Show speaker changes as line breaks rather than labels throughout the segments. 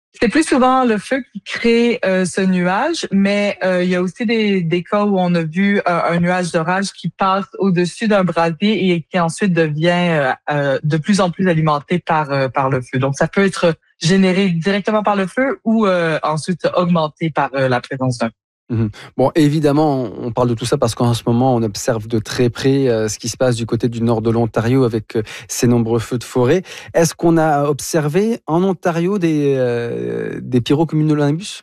C'est plus souvent le feu qui crée ce nuage, mais il y a aussi des cas où on a vu un nuage d'orage qui passe au-dessus d'un brasier et qui ensuite devient de plus en plus alimenté par le feu. Donc, ça peut être généré directement par le feu ou ensuite augmenté par la présence d'un.
Mmh. Bon, évidemment, on parle de tout ça parce qu'en ce moment, on observe de très près, ce qui se passe du côté du nord de l'Ontario avec, ces nombreux feux de forêt. Est-ce qu'on a observé en Ontario des pyrocumulonimbus?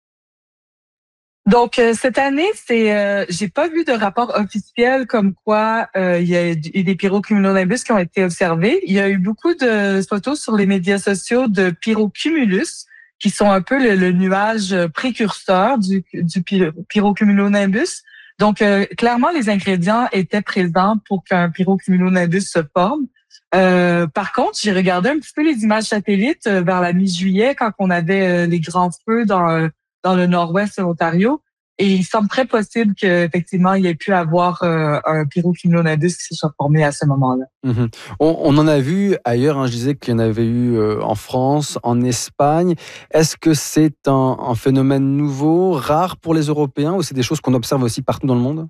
Donc cette année, j'ai pas vu de rapport officiel comme quoi il y a eu des pyrocumulonimbus qui ont été observés. Il y a eu beaucoup de photos sur les médias sociaux de pyrocumulus, qui sont un peu le nuage précurseur du pyrocumulonimbus. Donc clairement, les ingrédients étaient présents pour qu'un pyrocumulonimbus se forme. Par contre, j'ai regardé un petit peu les images satellites vers la mi-juillet quand on avait les grands feux dans le nord-ouest de l'Ontario. Et il semble très possible qu'effectivement, il y ait pu avoir un pyrocumulonimbus qui se soit formé à ce moment-là.
Mmh. On en a vu ailleurs, hein, je disais qu'il y en avait eu, en France, en Espagne. Est-ce que c'est un phénomène nouveau, rare pour les Européens ou c'est des choses qu'on observe aussi partout dans le monde?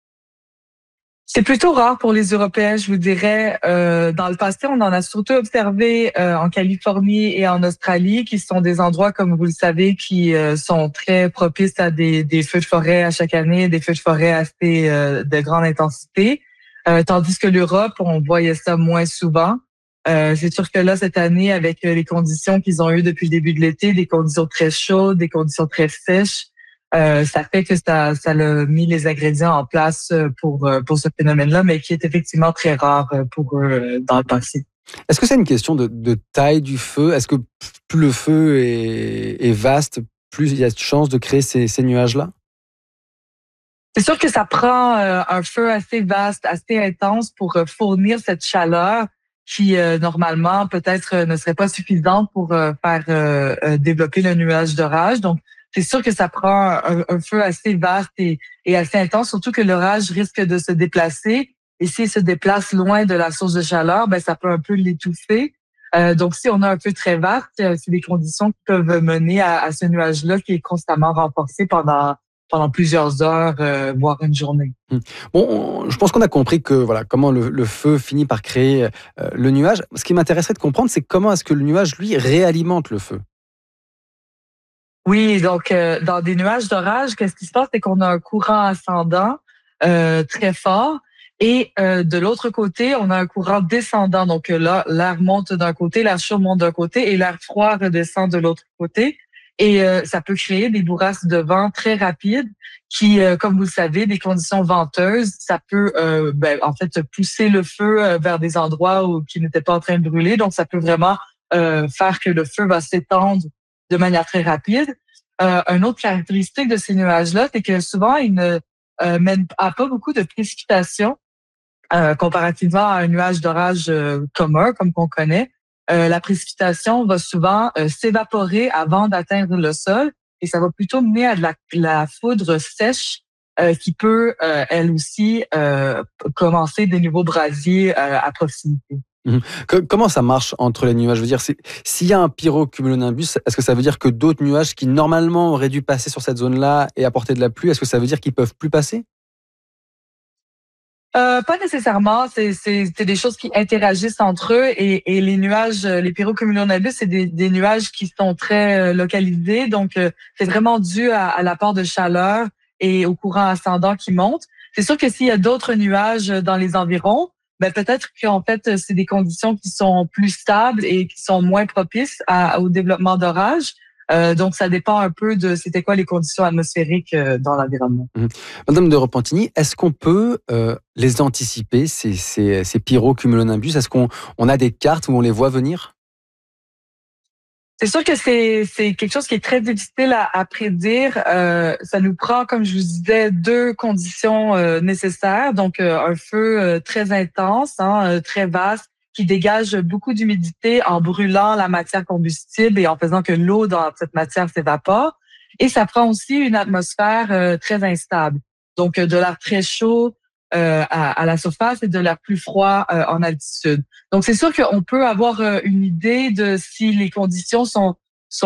C'est plutôt rare pour les Européens, je vous dirais. Dans le passé, on en a surtout observé en Californie et en Australie, qui sont des endroits, comme vous le savez, qui sont très propices à des feux de forêt à chaque année, des feux de forêt assez de grande intensité. Tandis que l'Europe, on voyait ça moins souvent. C'est sûr que là, cette année, avec les conditions qu'ils ont eues depuis le début de l'été, des conditions très chaudes, des conditions très sèches, ça fait que ça a mis les ingrédients en place pour ce phénomène-là, mais qui est effectivement très rare pour eux dans le passé.
Est-ce que c'est une question de taille du feu? Est-ce que plus le feu est vaste, plus il y a de chances de créer ces nuages-là?
C'est sûr que ça prend un feu assez vaste, assez intense pour fournir cette chaleur qui, normalement, peut-être ne serait pas suffisante pour faire développer le nuage d'orage. Donc, c'est sûr que ça prend un feu assez vaste et assez intense, surtout que l'orage risque de se déplacer. Et s'il se déplace loin de la source de chaleur, ben ça peut un peu l'étouffer. Donc, si on a un feu très vaste, c'est des conditions qui peuvent mener à ce nuage-là qui est constamment renforcé pendant plusieurs heures, voire une journée.
Mmh. Bon, je pense qu'on a compris que voilà comment le feu finit par créer, le nuage. Ce qui m'intéresserait de comprendre, c'est comment est-ce que le nuage, lui, réalimente le feu?
Oui, donc dans des nuages d'orage, qu'est-ce qui se passe? C'est qu'on a un courant ascendant très fort et de l'autre côté, on a un courant descendant. Donc là, l'air monte d'un côté, l'air chaud monte d'un côté et l'air froid redescend de l'autre côté. Et ça peut créer des bourrasques de vent très rapides qui, comme vous le savez, des conditions venteuses, ça peut en fait pousser le feu vers des endroits qui n'étaient pas en train de brûler. Donc ça peut vraiment faire que le feu va s'étendre de manière très rapide. Une autre caractéristique de ces nuages-là, c'est que souvent, ils ne mènent à pas beaucoup de précipitations comparativement à un nuage d'orage commun, comme qu'on connaît. La précipitation va souvent s'évaporer avant d'atteindre le sol et ça va plutôt mener à de la foudre sèche qui peut, elle aussi, commencer des nouveaux brasiers à proximité.
Mmh. Comment ça marche entre les nuages? Je veux dire, s'il y a un pyrocumulonimbus, est-ce que ça veut dire que d'autres nuages qui normalement auraient dû passer sur cette zone-là et apporter de la pluie, est-ce que ça veut dire qu'ils peuvent plus passer?
Pas nécessairement. C'est des choses qui interagissent entre eux et les nuages, les pyrocumulonimbus, c'est des nuages qui sont très localisés. Donc, c'est vraiment dû à l'apport de chaleur et au courant ascendant qui monte. C'est sûr que s'il y a d'autres nuages dans les environs, ben peut-être qu'en fait, c'est des conditions qui sont plus stables et qui sont moins propices au développement d'orages. Donc, ça dépend un peu de c'était quoi les conditions atmosphériques dans l'environnement.
Mmh. Madame de Repentigny, est-ce qu'on peut, les anticiper ces pyrocumulonimbus? Est-ce qu'on a des cartes où on les voit venir?
C'est sûr que c'est quelque chose qui est très difficile à prédire. Ça nous prend, comme je vous disais, deux conditions nécessaires. Donc, un feu très intense, hein, très vaste, qui dégage beaucoup d'humidité en brûlant la matière combustible et en faisant que l'eau dans cette matière s'évapore. Et ça prend aussi une atmosphère très instable. Donc, de l'air très chaud à la surface et de l'air plus froid en altitude. Donc, c'est sûr qu'on peut avoir une idée de si les conditions sont